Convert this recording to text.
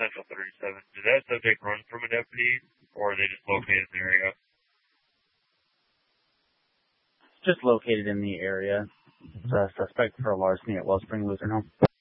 Central 37. Did that subject run from a deputy, or are they just located in the area? Just located in the area. It's a suspect for a larceny at Wellspring Lutheran Home.